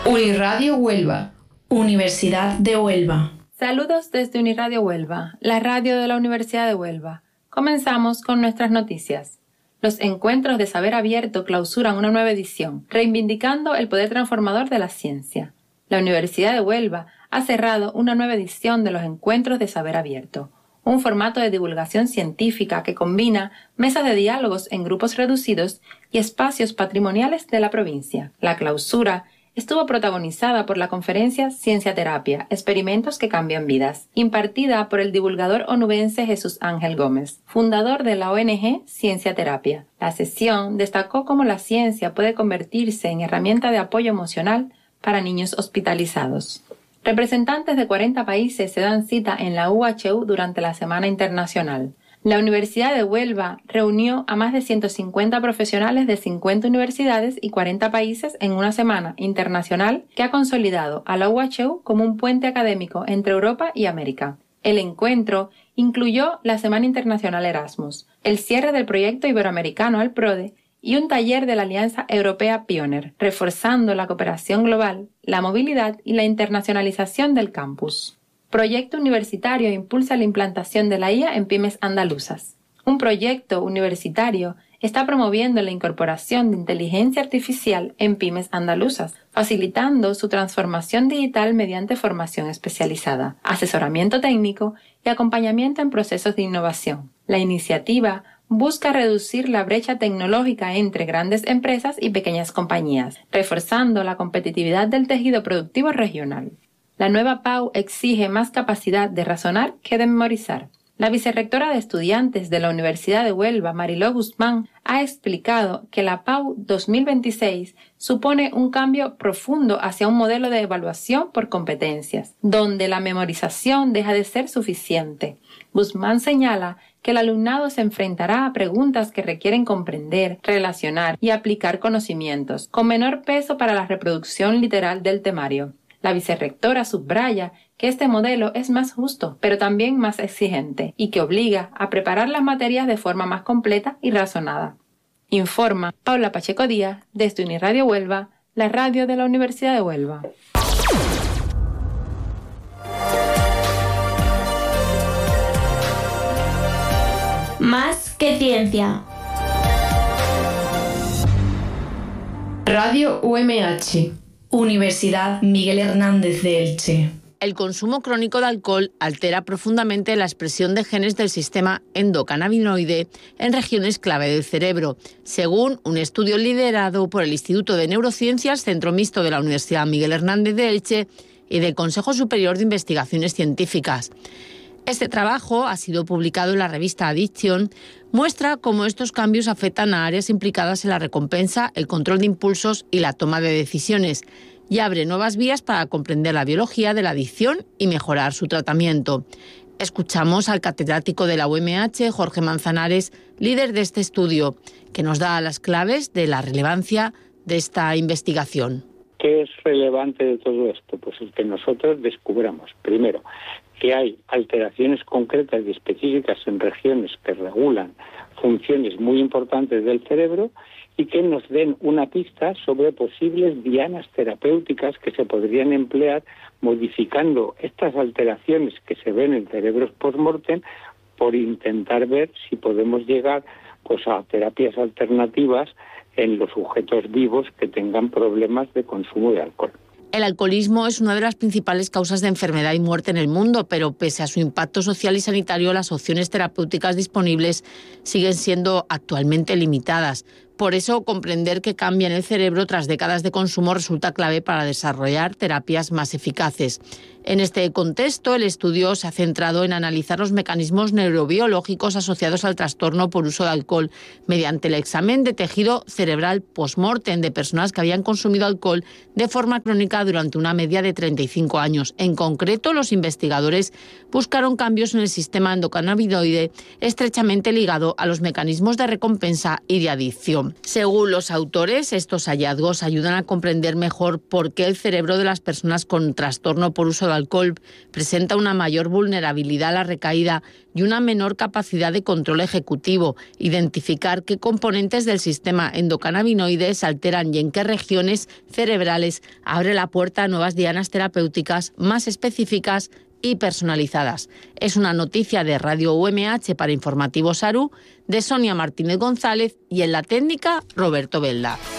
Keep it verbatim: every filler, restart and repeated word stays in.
Uniradio Huelva, Universidad de Huelva. Saludos desde Uniradio Huelva, la radio de la Universidad de Huelva. Comenzamos con nuestras noticias. Los encuentros de saber abierto clausuran una nueva edición, reivindicando el poder transformador de la ciencia. La Universidad de Huelva ha cerrado una nueva edición de los encuentros de saber abierto, un formato de divulgación científica que combina mesas de diálogos en grupos reducidos y espacios patrimoniales de la provincia. La clausura estuvo protagonizada por la conferencia Ciencia Terapia, Experimentos que Cambian Vidas, impartida por el divulgador onubense Jesús Ángel Gómez, fundador de la O N G Ciencia Terapia. La sesión destacó cómo la ciencia puede convertirse en herramienta de apoyo emocional para niños hospitalizados. Representantes de cuarenta países se dan cita en la U H U durante la Semana Internacional. La Universidad de Huelva reunió a más de ciento cincuenta profesionales de cincuenta universidades y cuarenta países en una semana internacional que ha consolidado a la U H U como un puente académico entre Europa y América. El encuentro incluyó la Semana Internacional Erasmus, el cierre del proyecto iberoamericano Alprode y un taller de la Alianza Europea Pioneer, reforzando la cooperación global, la movilidad y la internacionalización del campus. Proyecto universitario impulsa la implantación de la I A en pymes andaluzas. Un proyecto universitario está promoviendo la incorporación de inteligencia artificial en pymes andaluzas, facilitando su transformación digital mediante formación especializada, asesoramiento técnico y acompañamiento en procesos de innovación. La iniciativa busca reducir la brecha tecnológica entre grandes empresas y pequeñas compañías, reforzando la competitividad del tejido productivo regional. La nueva P A U exige más capacidad de razonar que de memorizar. La vicerrectora de estudiantes de la Universidad de Huelva, Mariló Guzmán, ha explicado que la P A U dos mil veintiséis supone un cambio profundo hacia un modelo de evaluación por competencias, donde la memorización deja de ser suficiente. Guzmán señala que el alumnado se enfrentará a preguntas que requieren comprender, relacionar y aplicar conocimientos, con menor peso para la reproducción literal del temario. La vicerrectora subraya que este modelo es más justo, pero también más exigente, y que obliga a preparar las materias de forma más completa y razonada. Informa Paula Pacheco Díaz desde Uniradio Huelva, la radio de la Universidad de Huelva. Más que ciencia. Radio U M H, Universidad Miguel Hernández de Elche. El consumo crónico de alcohol altera profundamente la expresión de genes del sistema endocannabinoide en regiones clave del cerebro, según un estudio liderado por el Instituto de Neurociencias, Centro Mixto de la Universidad Miguel Hernández de Elche y del Consejo Superior de Investigaciones Científicas. Este trabajo ha sido publicado en la revista Addiction, muestra cómo estos cambios afectan a áreas implicadas en la recompensa, el control de impulsos y la toma de decisiones, y abre nuevas vías para comprender la biología de la adicción y mejorar su tratamiento. Escuchamos al catedrático de la U M H, Jorge Manzanares, líder de este estudio, que nos da las claves de la relevancia de esta investigación. ¿Qué es relevante de todo esto? Pues el que nosotros descubramos, primero, que hay alteraciones concretas y específicas en regiones que regulan funciones muy importantes del cerebro y que nos den una pista sobre posibles dianas terapéuticas que se podrían emplear modificando estas alteraciones que se ven en cerebros post-mortem por intentar ver si podemos llegar pues, a terapias alternativas en los sujetos vivos que tengan problemas de consumo de alcohol. El alcoholismo es una de las principales causas de enfermedad y muerte en el mundo, pero pese a su impacto social y sanitario, las opciones terapéuticas disponibles siguen siendo actualmente limitadas. Por eso, comprender qué cambia en el cerebro tras décadas de consumo resulta clave para desarrollar terapias más eficaces. En este contexto, el estudio se ha centrado en analizar los mecanismos neurobiológicos asociados al trastorno por uso de alcohol mediante el examen de tejido cerebral post-mortem de personas que habían consumido alcohol de forma crónica durante una media de treinta y cinco años. En concreto, los investigadores buscaron cambios en el sistema endocannabinoide estrechamente ligado a los mecanismos de recompensa y de adicción. organismo. Según los autores, estos hallazgos ayudan a comprender mejor por qué el cerebro de las personas con trastorno por uso de alcohol presenta una mayor vulnerabilidad a la recaída y una menor capacidad de control ejecutivo, identificar qué componentes del sistema endocannabinoide se alteran y en qué regiones cerebrales abre la puerta a nuevas dianas terapéuticas más específicas y personalizadas. Es una noticia de Radio U M H para Informativo Saru, de Sonia Martínez González y en la técnica Roberto Belda.